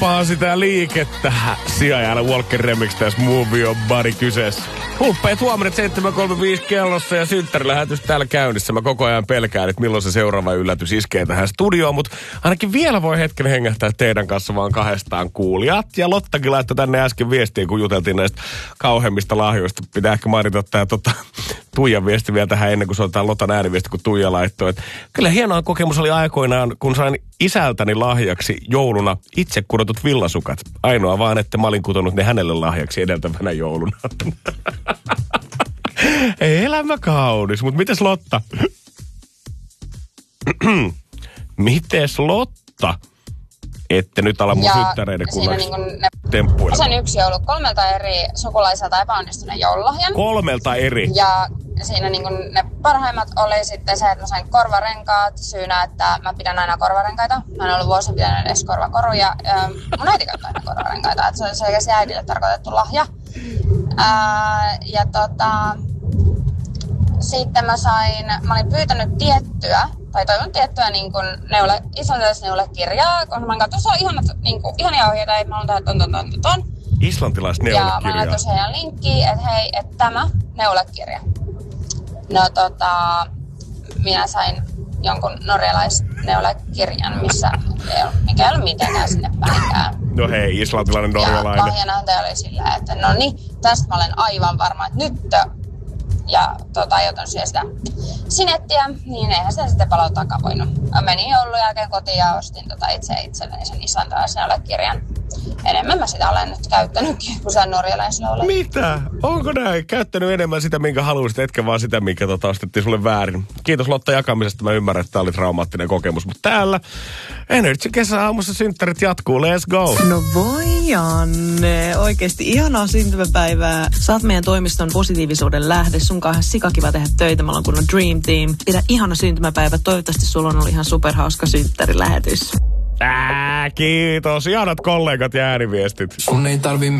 Kauppaa sitä liikettä. Sijajäällä Walker Remix tässä Move Your Body kyseessä. Hulppea tuomarit 7.35 kellossa ja synttärilähetys täällä käynnissä. Mä koko ajan pelkään, että milloin se seuraava yllätys iskee tähän studioon, mutta ainakin vielä voi hetken hengähtää teidän kanssa vaan kahdestaan kuulijat. Ja Lottakin laittoi tänne äsken viestiä, kun juteltiin näistä kauheimmista lahjoista. Pitää ehkä mainita tämä Tuijan viesti vielä tähän ennen kuin soitetaan Lotan ääniviesti, kun Tuija laittoi. Että kyllä hienoa kokemus oli aikoinaan, kun sain isältäni lahjaksi jouluna itse kudotut villasukat. Ainoa vaan, että mä olin kutonut ne hänelle lahjaksi edeltävänä jouluna. Elämä kaunis, mutta mites Lotta? Mites Lotta? Ette nyt ala mun synttäreiden kunnaksi temppuilla. Sen yksi ollut 3 eri sukulaiselta epäonnistuneen joululahjan. 3 eri? Ja siinä niin kuin ne parhaimmat oli sitten se, että mä sain korvarenkaat syynä, että mä pidän aina korvarenkaita. Mä en ollut vuosia pitänyt edes korvakoruja. Mun äiti käyttää aina korvarenkaita, että se on selkeästi äidille tarkoitettu lahja. Sitten mä olin pyytänyt tiettyä niin kuin islantilaisneulekirjaa, koska mä katsoin, se on ihania ohjeita, että mä haluan tehdä ton. Islantilaisneulekirjaa? Ja mä laitan tosiaan linkkiin, että hei, että tämä neulekirja. No minä sain jonkun norjalaisneulekirjan, mikä ei ole mitenkään sinne päinkään. No hei, islantilainen norjalainen. Ja lahjanantaja oli sillä, että no niin, tästä mä olen aivan varma, että nyt ja jotain syö sitä sinettiä, niin eihän sitä sitten palauttaakaan voinut. Mä menin joulun jälkeen kotiin ja ostin itselleni sen islantilaisneulekirjan. Enemmän mä sitä olen nyt käyttänytkin kuin sen norjalaisneulekirjan. Mitä? Onko näin? Käyttänyt enemmän sitä, minkä haluaisit, etkä vaan sitä, minkä ostettiin sulle väärin. Kiitos Lotta jakamisesta. Mä ymmärrän, että tää oli traumaattinen kokemus. Mutta täällä Energy kesäaamussa synttärit jatkuu. Let's go! No voi Janne. Oikeesti ihanaa syntymäpäivää. Sä oot meidän toimiston positiivisuuden lähde. Sun kanssa sikakiva tehdä töitä. Me ollaan kunnon Dream Team. Pidä ihana syntymäpäivä. Toivottavasti sulla on ollut ihan superhauska synttärilähetys. Kiitos. Ihanat kollegat ja ääniviestit. Kun ei tarvi